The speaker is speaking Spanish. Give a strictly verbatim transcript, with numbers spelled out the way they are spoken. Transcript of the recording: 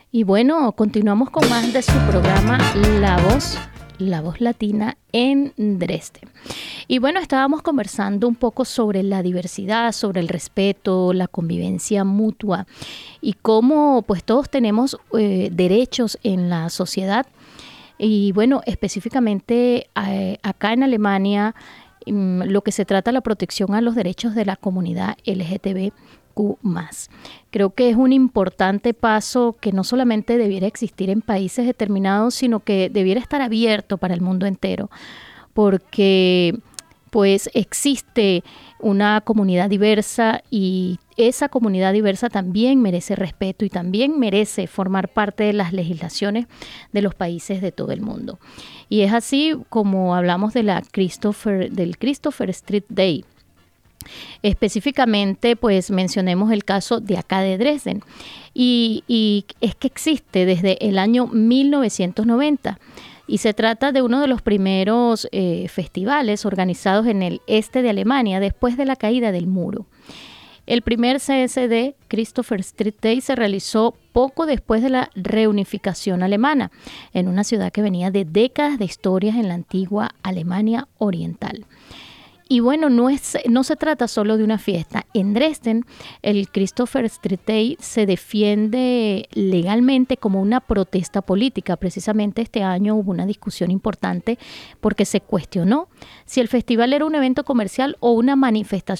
Y bueno, continuamos con más de su programa La Voz, La Voz Latina en Dresden. Y bueno, estábamos conversando un poco sobre la diversidad, sobre el respeto, la convivencia mutua y cómo pues todos tenemos eh, derechos en la sociedad. Y bueno, específicamente eh, acá en Alemania, mm, lo que se trata la protección a los derechos de la comunidad L G T B Q más. Creo que es un importante paso que no solamente debiera existir en países determinados, sino que debiera estar abierto para el mundo entero, porque pues existe una comunidad diversa y esa comunidad diversa también merece respeto y también merece formar parte de las legislaciones de los países de todo el mundo. Y es así como hablamos de la Christopher, del Christopher Street Day. Específicamente, pues mencionemos el caso de acá de Dresden. Y, y es que existe desde el año mil novecientos noventa. Y se trata de uno de los primeros eh, festivales organizados en el este de Alemania después de la caída del muro. El primer C S D, Christopher Street Day, se realizó poco después de la reunificación alemana, en una ciudad que venía de décadas de historias en la antigua Alemania Oriental. Y bueno, no, es, no se trata solo de una fiesta. En Dresden, el Christopher Street Day se defiende legalmente como una protesta política. Precisamente este año hubo una discusión importante porque se cuestionó si el festival era un evento comercial o una manifestación